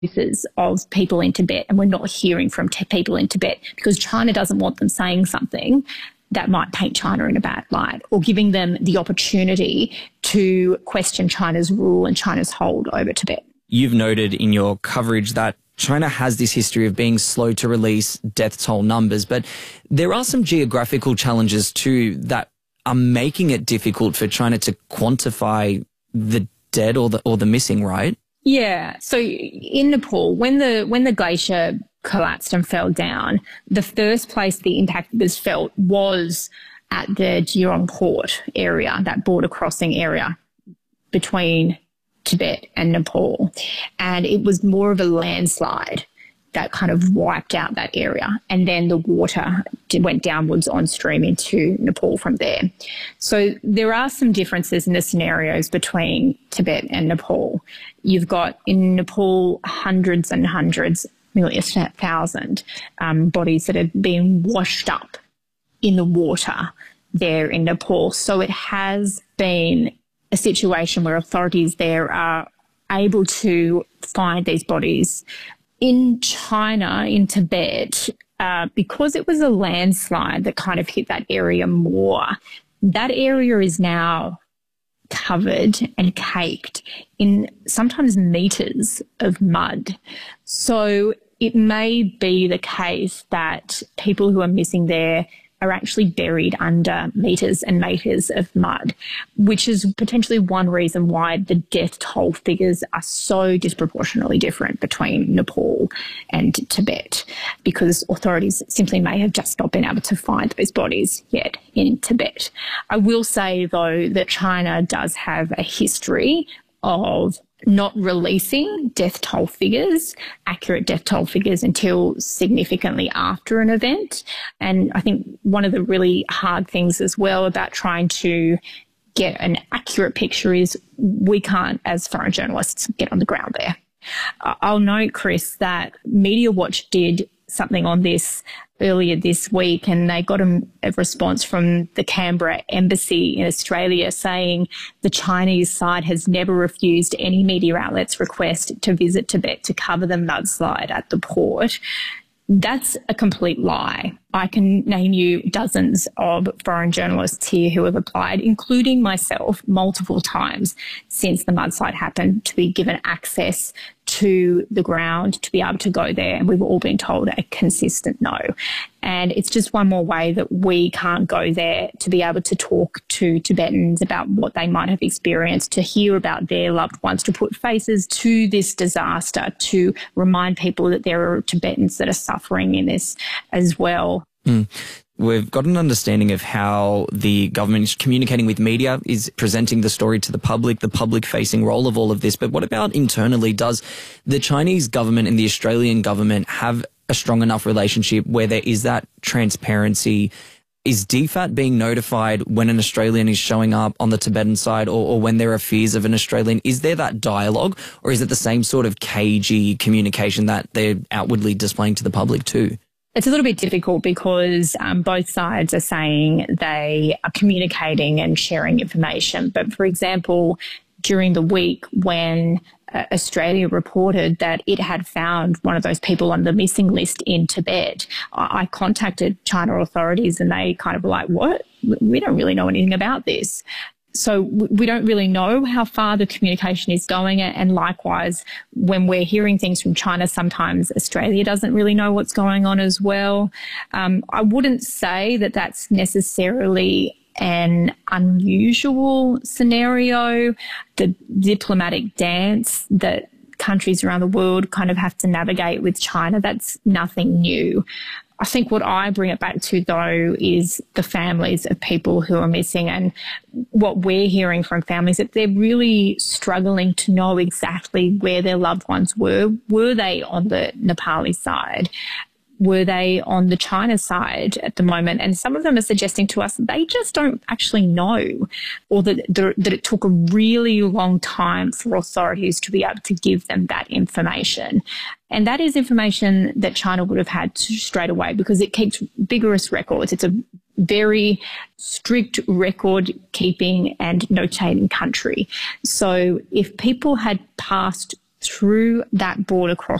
voices of people in Tibet, and we're not hearing from people in Tibet because China doesn't want them saying something that might paint China in a bad light, or giving them the opportunity to question China's rule and China's hold over Tibet. You've noted in your coverage that China has this history of being slow to release death toll numbers, but there are some geographical challenges too that are making it difficult for China to quantify the dead or the missing, right? Yeah. So in Nepal, when the glacier collapsed and fell down, the first place the impact was felt was at the Jirong port area, that border crossing area between Tibet and Nepal. And it was more of a landslide that kind of wiped out that area. And then the water went downwards on stream into Nepal from there. So there are some differences in the scenarios between Tibet and Nepal. You've got in Nepal hundreds and hundreds, millions, 1,000 bodies that have been washed up in the water there in Nepal. So it has been a situation where authorities there are able to find these bodies. In China, in Tibet, because it was a landslide that kind of hit that area more, that area is now covered and caked in sometimes meters of mud. So it may be the case that people who are missing there are actually buried under meters and meters of mud, which is potentially one reason why the death toll figures are so disproportionately different between Nepal and Tibet, because authorities simply may have just not been able to find those bodies yet in Tibet. I will say, though, that China does have a history of not releasing death toll figures, accurate death toll figures, until significantly after an event. And I think one of the really hard things as well about trying to get an accurate picture is we can't, as foreign journalists, get on the ground there. I'll note, Chris, that Media Watch did something on this earlier this week, and they got a response from the Canberra Embassy in Australia saying the Chinese side has never refused any media outlets' request to visit Tibet to cover the mudslide at the port. That's a complete lie. I can name you dozens of foreign journalists here who have applied, including myself, multiple times since the mudslide happened, to be given access to the ground, to be able to go there. And we've all been told a consistent no. And it's just one more way that we can't go there to be able to talk to Tibetans about what they might have experienced, to hear about their loved ones, to put faces to this disaster, to remind people that there are Tibetans that are suffering in this as well. We've got an understanding of how the government is communicating with media, is presenting the story to the public-facing role of all of this. But what about internally? Does the Chinese government and the Australian government have a strong enough relationship where there is that transparency? Is DFAT being notified when an Australian is showing up on the Tibetan side, or when there are fears of an Australian? Is there that dialogue, or is it the same sort of cagey communication that they're outwardly displaying to the public too? It's a little bit difficult because both sides are saying they are communicating and sharing information. But, for example, during the week when Australia reported that it had found one of those people on the missing list in Tibet, I contacted China authorities and they kind of were like, what? We don't really know anything about this. So we don't really know how far the communication is going. And likewise, when we're hearing things from China, sometimes Australia doesn't really know what's going on as well. I wouldn't say that that's necessarily an unusual scenario. The diplomatic dance that countries around the world kind of have to navigate with China, that's nothing new. I think what I bring it back to, though, is the families of people who are missing, and what we're hearing from families, that they're really struggling to know exactly where their loved ones were. Were they on the Nepali side? Were they on the China side at the moment? And some of them are suggesting to us they just don't actually know, or that it took a really long time for authorities to be able to give them that information. And that is information that China would have had straight away because it keeps vigorous records. It's a very strict record keeping and notating country. So if people had passed through that border crossing